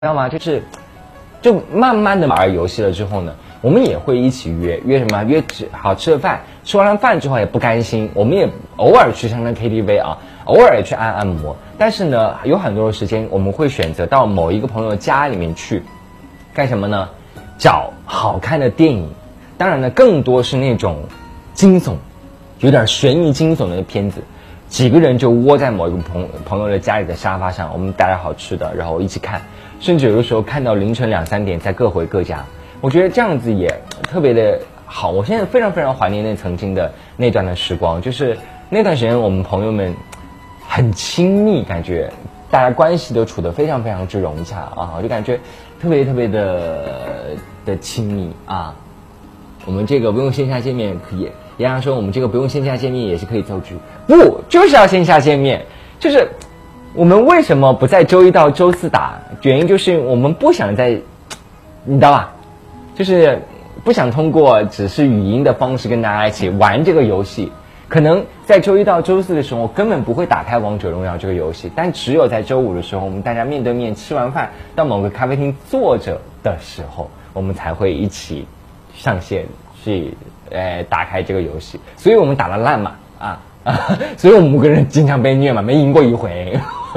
知道吗？就慢慢的玩游戏了之后呢，我们也会一起约什么？约好吃了饭，吃完了饭之后也不甘心，我们也偶尔去唱唱 KTV 啊，偶尔也去按摩。但是呢，有很多的时间我们会选择到某一个朋友家里面去，干什么呢？找好看的电影。当然呢，更多是那种惊悚，有点悬疑惊悚的片子。几个人就窝在某一个朋友的家里的沙发上，我们带点好吃的，然后一起看，甚至有的时候看到凌晨2、3点再各回各家。我觉得这样子也特别的好。我现在非常非常怀念那曾经的那段的时光，就是那段时间我们朋友们很亲密，感觉大家关系都处得非常非常之融洽啊，我就感觉特别特别的亲密啊。我们这个不用线下见面可以。洋洋说我们这个不用线下见面也是可以凑局，不就是要线下见面？就是我们为什么不在周一到周四打？原因就是我们不想在，你知道吧？就是不想通过只是语音的方式跟大家一起玩这个游戏。可能在周一到周四的时候根本不会打开王者荣耀这个游戏，但只有在周五的时候，我们大家面对面吃完饭到某个咖啡厅坐着的时候，我们才会一起上线去打开这个游戏。所以我们打得烂嘛所以我们5个人经常被虐嘛，没赢过一回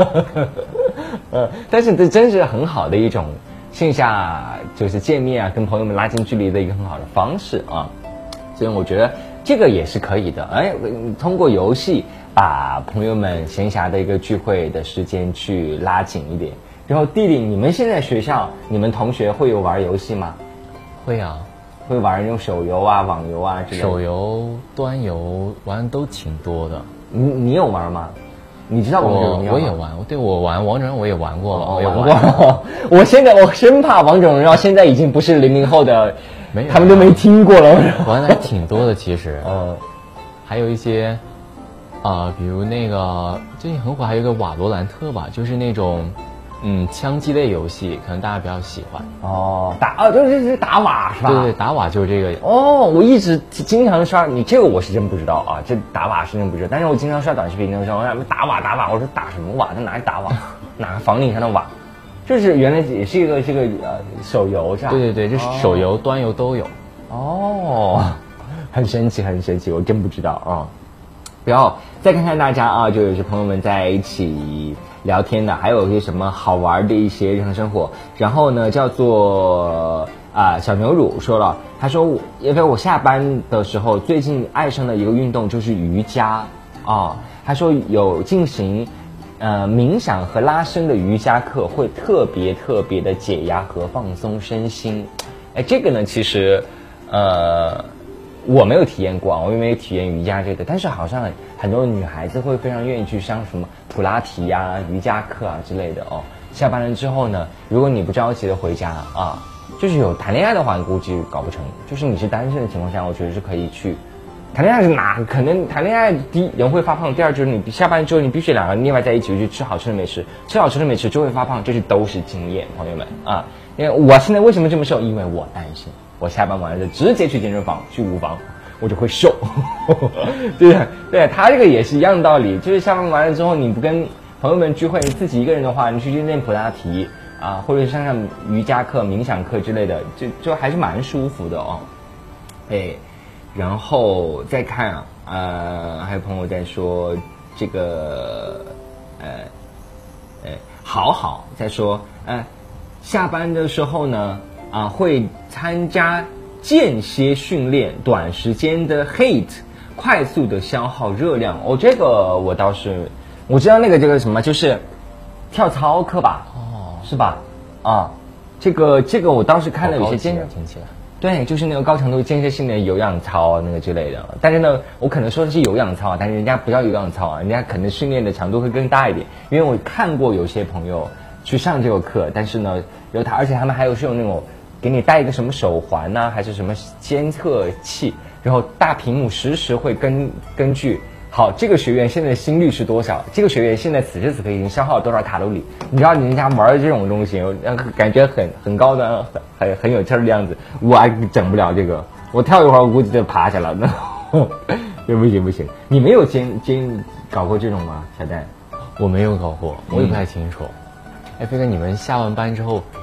但是这真是很好的一种线下就是见面啊，跟朋友们拉近距离的一个很好的方式啊。所以我觉得这个也是可以的，通过游戏把朋友们闲暇的一个聚会的时间去拉紧一点。然后弟弟，你们现在学校你们同学会有玩游戏吗？ 会啊， 会玩那种手游啊、网游啊之类的。 手游、端游玩都挺多的。 你有玩吗？你知道王者荣耀吗？ 我也玩，对，我玩王者荣耀我也玩过了， 我也玩过。我生怕王者荣耀现在已经不是00后的， 没有， 他们都没听过了。 玩的还挺多的其实。还有一些比如那个最近很火，还有一个瓦罗兰特吧，就是那种枪击类游戏，可能大家比较喜欢。 就是打瓦是吧？ 对，打瓦就是这个。 我一直经常刷你这个，我是真不知道啊，这打瓦是真不知道。但是我经常刷短视频的时候，打瓦，我说打什么瓦？在哪里打瓦？哪个房顶上的瓦？就是原来也是一个手游是吧？ 对，这是手游、端游都有。 很神奇，我真不知道啊。然后再看看大家啊，就有些朋友们在一起聊天的，还有一些什么好玩的一些日常生活。然后呢，叫做小牛乳说了，他说因为我下班的时候最近爱上的一个运动就是瑜伽他说有进行冥想和拉伸的瑜伽课，会特别的解压和放松身心。这个呢其实我没有体验过我也没有体验瑜伽这个，但是好像很多女孩子会非常愿意去上什么普拉提瑜伽课之类的下班了之后呢，如果你不着急的回家就是有谈恋爱的话，你估计搞不成。就是你是单身的情况下，我觉得是可以去谈恋爱。是哪可能谈恋爱？第一人会发胖，第二就是你下班之后你必须2个人腻歪在一起去吃好吃的美食，吃好吃的美食就会发胖，这都是经验，朋友们因为我现在为什么这么瘦？因为我单身。我下班完了就直接去健身房，去舞房，我就会瘦。对，他这个也是一样的道理，就是下班完了之后，你不跟朋友们聚会，你自己一个人的话，你去练普拉提或者上瑜伽课、冥想课之类的，就还是蛮舒服的然后再看还有朋友在说这个好在说下班的时候呢会参加间歇训练，短时间的 HIIT， 快速的消耗热量。这个我倒是我知道那个这个什么就是跳操课吧是吧这个我当时看了有些健身听起来对，就是那个高强度间歇性的有氧操那个之类的。但是呢，我可能说的是有氧操但是人家不叫有氧操人家可能训练的强度会更大一点。因为我看过有些朋友去上这个课，但是呢而且他们还有是用那种给你带一个什么手环还是什么监测器，然后大屏幕实时会根据好这个学员现在的心率是多少，这个学员现在此时此刻已经消耗了多少卡路里。你知道人家玩这种东西感觉很高端很有劲儿的样子，我还整不了这个，我跳一会儿我估计就趴下了不行。你没有搞过这种吗，小戴？ 我没有搞过，我也不太清楚。 哎，飞哥，你们下完班之后